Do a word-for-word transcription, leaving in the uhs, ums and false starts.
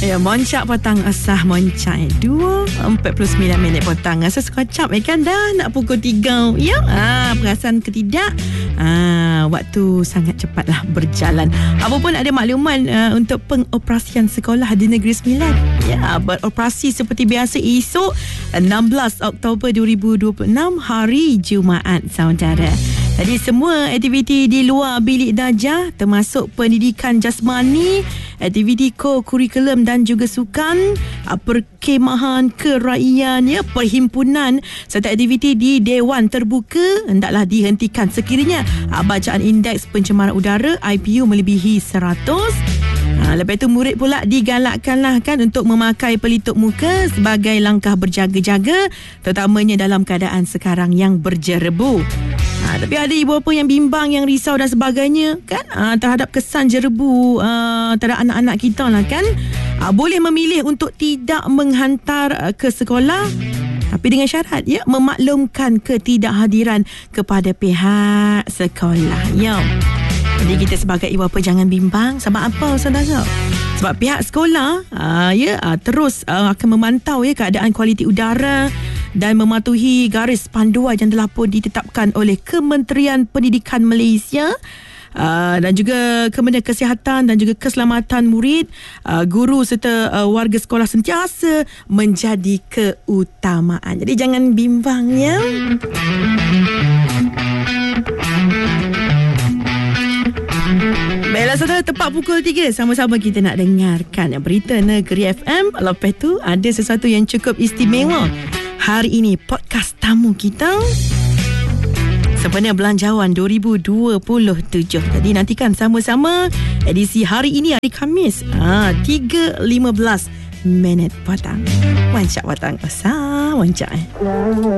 Ya, moncak petang asah moncak dua empat puluh sembilan minit petang. Asa sekocap eh kan dah nak pukul tiga. Ya, ah, perasan ke tidak? Ah, waktu sangat cepatlah berjalan. Apa pun ada makluman uh, untuk pengoperasian sekolah di Negeri Sembilan. Ya, beroperasi seperti biasa esok enam belas Oktober dua ribu dua puluh enam hari Jumaat, saudara. Jadi semua aktiviti di luar bilik darjah termasuk pendidikan jasmani, aktiviti ko-kurikulum dan juga sukan, perkemahan keraian, ya, perhimpunan serta aktiviti di Dewan Terbuka hendaklah dihentikan sekiranya bacaan indeks pencemaran udara I P U melebihi seratus. Ha, lepas itu murid pula digalakkanlah kan untuk memakai pelitup muka sebagai langkah berjaga-jaga, terutamanya dalam keadaan sekarang yang berjerebu. Ha, tapi ada ibu bapa yang bimbang, yang risau dan sebagainya kan, ha, terhadap kesan jerebu uh, terhadap anak-anak kita lah kan. Ha, boleh memilih untuk tidak menghantar uh, ke sekolah, tapi dengan syarat, ya, memaklumkan ketidakhadiran kepada pihak sekolah. Ya. Jadi kita sebagai ibu bapa jangan bimbang. Sebab apa, saudara? Sebab pihak sekolah uh, ya uh, terus uh, akan memantau, ya, keadaan kualiti udara dan mematuhi garis panduan yang telah pun ditetapkan oleh Kementerian Pendidikan Malaysia. Uh, dan juga Kementerian Kesihatan dan juga Keselamatan Murid, uh, guru serta uh, warga sekolah sentiasa menjadi keutamaan. Jadi jangan bimbang, ya. Baiklah, saudara, tepat pukul tiga sama-sama kita nak dengarkan berita Negeri F M. Lepas tu ada sesuatu yang cukup istimewa hari ini, podcast tamu kita sebenarnya belanjawan dua ribu dua puluh tujuh. Jadi nantikan sama-sama edisi hari ini, hari Khamis, ha, tiga lima belas minit petang. Wancak petang. Asal wancak eh